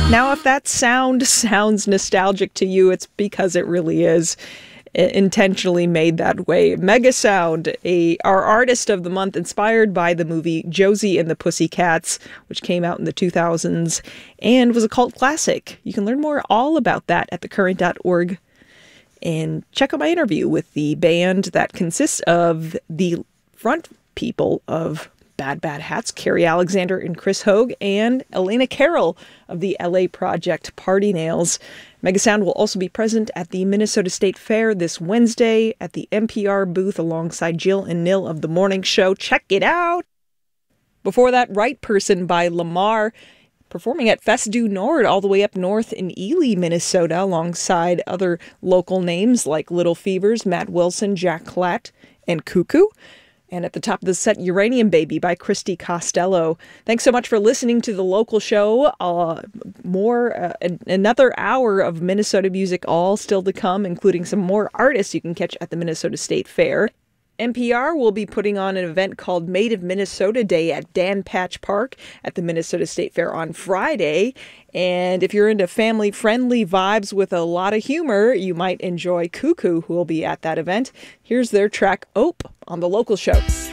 Now, if that sound sounds nostalgic to you, it's because it really is intentionally made that way. Megasound, our artist of the month, inspired by the movie Josie and the Pussycats, which came out in the 2000s and was a cult classic. You can learn more all about that at thecurrent.org and check out my interview with the band that consists of the front people of Bad Bad Hats, Carrie Alexander and Chris Hogue, and Elena Carroll of the LA project Party Nails. Megasound will also be present at the Minnesota State Fair this Wednesday at the NPR booth alongside Jill and Nil of The Morning Show. Check it out! Before that, Right Person by Lamar, performing at Fest du Nord all the way up north in Ely, Minnesota, alongside other local names like Little Fevers, Matt Wilson, Jack Klatt, and Cuckoo. And at the top of the set, Uranium Baby by Christy Costello. Thanks so much for listening to The Local Show. Another hour of Minnesota music all still to come, including some more artists you can catch at the Minnesota State Fair. NPR will be putting on an event called Made of Minnesota Day at Dan Patch Park at the Minnesota State Fair on Friday. And if you're into family-friendly vibes with a lot of humor, you might enjoy Cuckoo, who will be at that event. Here's their track, Ope, on The Local Show.